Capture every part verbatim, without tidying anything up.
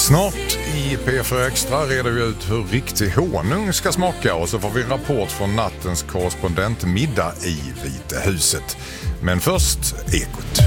Snart i P fyra Extra reder vi ut hur riktig honung ska smaka och så får vi en rapport från nattens korrespondentmiddag i Vita huset. Men först Ekot.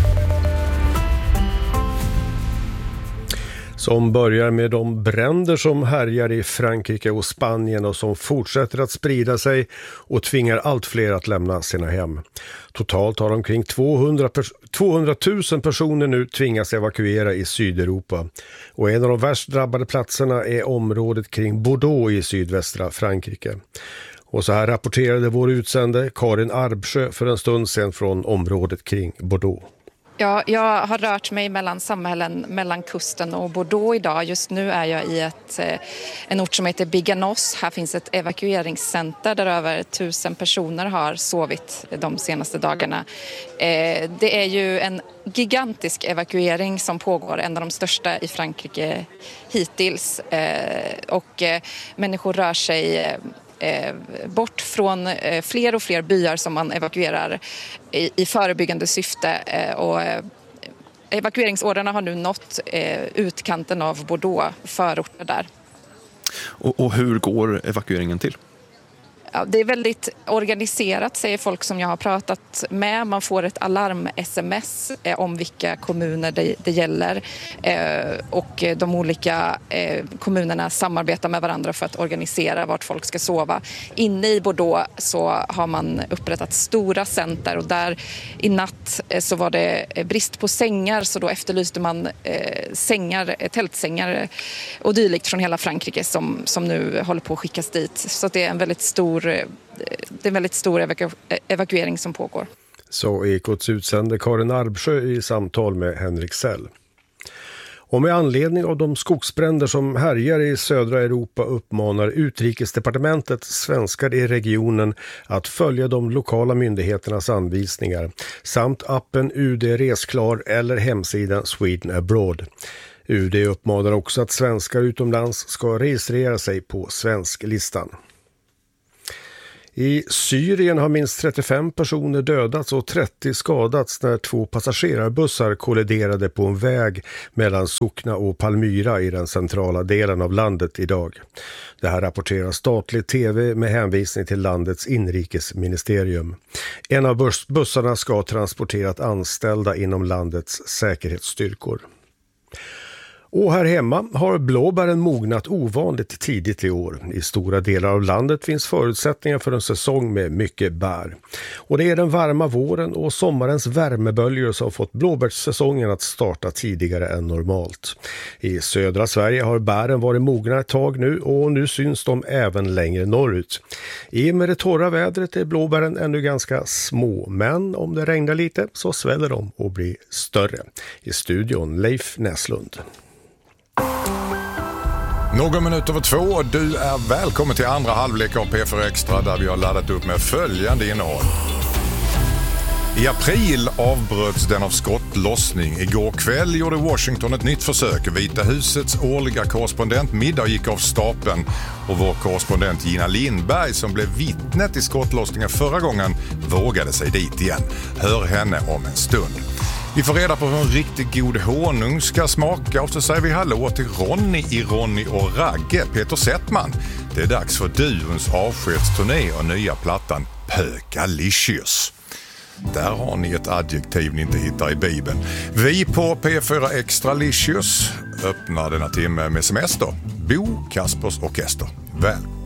Som börjar med de bränder som härjar i Frankrike och Spanien och som fortsätter att sprida sig och tvingar allt fler att lämna sina hem. Totalt har omkring tvåhundratusen personer nu tvingats evakuera i Sydeuropa. Och en av de värst drabbade platserna är området kring Bordeaux i sydvästra Frankrike. Och så här rapporterade vår utsände Karin Arbsjö för en stund sedan från området kring Bordeaux. Ja, jag har rört mig mellan samhällen mellan kusten och Bordeaux idag. Just nu är jag i ett, en ort som heter Biganos. Här finns ett evakueringscenter där över tusen personer har sovit de senaste dagarna. Det är ju en gigantisk evakuering som pågår, en av de största i Frankrike hittills. Och människor rör sig bort från fler och fler byar som man evakuerar i, i förebyggande syfte, och evakueringsorderna har nu nått utkanten av Bordeaux, förorter där. Och, och hur går evakueringen till? Ja, det är väldigt organiserat, säger folk som jag har pratat med. Man får ett alarm-sms eh, om vilka kommuner det, det gäller. Eh, och de olika eh, kommunerna samarbetar med varandra för att organisera vart folk ska sova. Inne i Bordeaux så har man upprättat stora center, och där i natt eh, så var det brist på sängar. Så då efterlyste man eh, sängar, tältsängar och dylikt från hela Frankrike som, som nu håller på att skickas dit. Så det är en väldigt stor Det är en väldigt stor evaku- evakuering som pågår. Så Ekots utsände Karin Arbsjö i samtal med Henrik Sell. Och med anledning av de skogsbränder som härjar i södra Europa uppmanar Utrikesdepartementet svenskar i regionen att följa de lokala myndigheternas anvisningar samt appen U D Resklar eller hemsidan Sweden Abroad. U D uppmanar också att svenskar utomlands ska registrera sig på svensklistan. I Syrien har minst trettiofem personer dödats och trettio skadats när två passagerarbussar kolliderade på en väg mellan Sukna och Palmyra i den centrala delen av landet idag. Det här rapporterar statlig tv med hänvisning till landets inrikesministerium. En av bussarna ska ha transporterat anställda inom landets säkerhetsstyrkor. Och här hemma har blåbären mognat ovanligt tidigt i år. I stora delar av landet finns förutsättningar för en säsong med mycket bär. Och det är den varma våren och sommarens värmeböljor som fått blåbärssäsongen att starta tidigare än normalt. I södra Sverige har bären varit mogna ett tag nu, och nu syns de även längre norrut. I och med det torra vädret är blåbären ännu ganska små, men om det regnar lite så sväller de och blir större. I studion Leif Näslund. Några minuter över två, du är välkommen till andra halvlek av P fyra Extra där vi har laddat upp med följande innehåll. I april avbröts den av skottlossning. Igår kväll gjorde Washington ett nytt försök. Vita husets årliga korrespondentmiddag gick av stapeln och vår korrespondent Gina Lindberg, som blev vittne till skottlossningen förra gången, vågade sig dit igen. Hör henne om en stund. Vi får reda på hur en riktigt god honung ska smaka, och så säger vi hallå till Ronny i Ronny och Ragge, Peter Settman. Det är dags för duons avskedsturné och nya plattan Pökalicious. Där har ni ett adjektiv ni inte hittar i Bibeln. Vi på P fyra Extralicious öppnar denna timme med semester. Bo Kaspers Orkester. Väl.